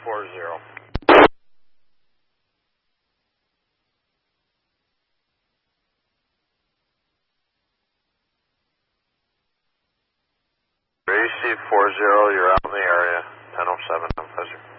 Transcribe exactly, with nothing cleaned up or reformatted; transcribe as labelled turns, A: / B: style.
A: four zero. A C four zero, you're out in the area, ten oh seven, I'm pleasure.